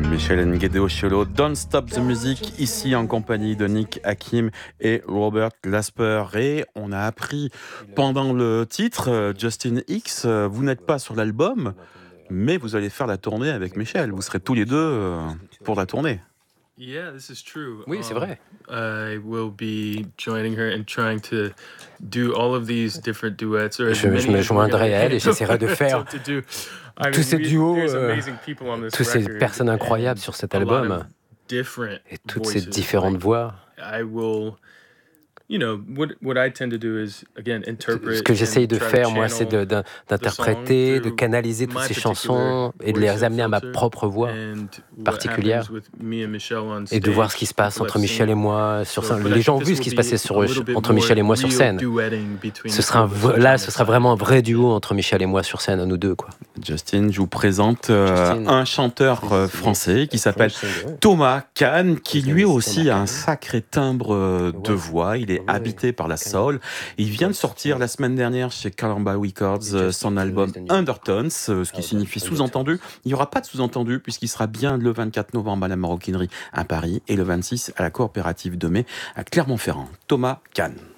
Michel Ngedeosholo, Don't Stop the Music, ici en compagnie de Nick Hakim et Robert Glasper. Et on a appris pendant le titre, Justin X, vous n'êtes pas sur l'album, mais vous allez faire la tournée avec Michel. Vous serez tous les deux pour la tournée. Oui, c'est vrai. I will be joining her and trying to do all of these different duets. Je me joindrai à elle et j'essaierai de faire tous ces duos, toutes ces personnes incroyables sur cet album et toutes ces différentes voix. Ce que j'essaye de faire, moi, c'est d'interpréter, de canaliser toutes ces chansons et de les amener à ma propre voix particulière et de voir ce qui se passe entre Michel et moi sur scène. Les gens ont vu ce qui se passait entre Michel et moi sur scène. Ce sera vraiment un vrai duo entre Michel et moi sur scène, nous deux, quoi. Justin, je vous présente un chanteur français qui s'appelle Thomas Kahn, qui lui aussi a un sacré timbre de voix. Il est habité par la soul. Il vient de sortir la semaine dernière chez Columbia Records son album Undertones, ce qui signifie sous-entendu. Il n'y aura pas de sous-entendu puisqu'il sera bien le 24 novembre à la Maroquinerie à Paris et le 26 à la Coopérative de Mai à Clermont-Ferrand. Thomas Kahn.